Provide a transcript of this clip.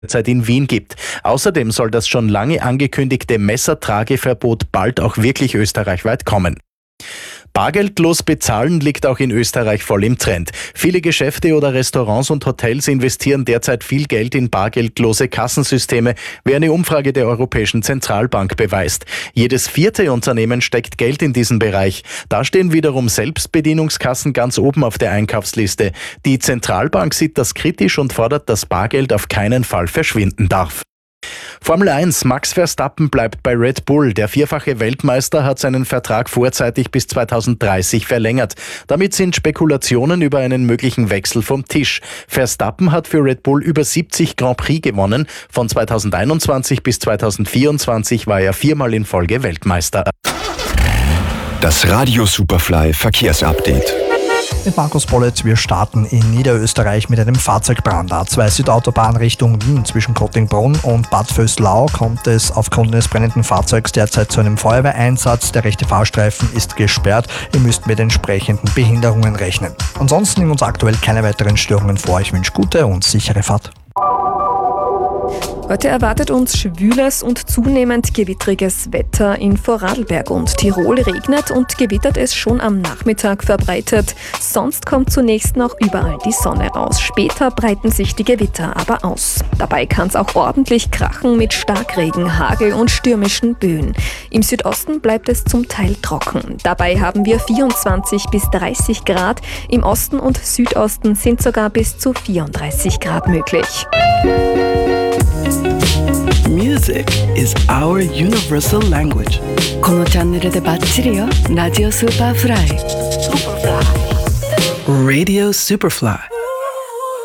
derzeit in Wien gibt. Außerdem soll das schon lange angekündigte Messertrageverbot bald auch wirklich österreichweit kommen. Bargeldlos bezahlen liegt auch in Österreich voll im Trend. Viele Geschäfte oder Restaurants und Hotels investieren derzeit viel Geld in bargeldlose Kassensysteme, wie eine Umfrage der Europäischen Zentralbank beweist. Jedes 4. Unternehmen steckt Geld in diesen Bereich. Da stehen wiederum Selbstbedienungskassen ganz oben auf der Einkaufsliste. Die Zentralbank sieht das kritisch und fordert, dass Bargeld auf keinen Fall verschwinden darf. Formel 1, Max Verstappen bleibt bei Red Bull. Der vierfache Weltmeister hat seinen Vertrag vorzeitig bis 2030 verlängert. Damit sind Spekulationen über einen möglichen Wechsel vom Tisch. Verstappen hat für Red Bull über 70 Grand Prix gewonnen. Von 2021 bis 2024 war er 4-mal in Folge Weltmeister. Das Radio Superfly Verkehrsupdate. Mit Markus Bollett, wir starten in Niederösterreich mit einem Fahrzeugbrand. A2 Südautobahn Richtung Wien zwischen Kottingbrunn und Bad Vöslau kommt es aufgrund eines brennenden Fahrzeugs derzeit zu einem Feuerwehreinsatz. Der rechte Fahrstreifen ist gesperrt. Ihr müsst mit entsprechenden Behinderungen rechnen. Ansonsten nehmen uns aktuell keine weiteren Störungen vor. Ich wünsche gute und sichere Fahrt. Heute erwartet uns schwüles und zunehmend gewittriges Wetter. In Vorarlberg und Tirol regnet und gewittert es schon am Nachmittag verbreitet. Sonst kommt zunächst noch überall die Sonne raus. Später breiten sich die Gewitter aber aus. Dabei kann es auch ordentlich krachen mit Starkregen, Hagel und stürmischen Böen. Im Südosten bleibt es zum Teil trocken. Dabei haben wir 24 bis 30 Grad. Im Osten und Südosten sind sogar bis zu 34 Grad möglich. Music is our universal language. このチャンネルでバッチリよ。ラジオスーパーフライ。Radio Superfly.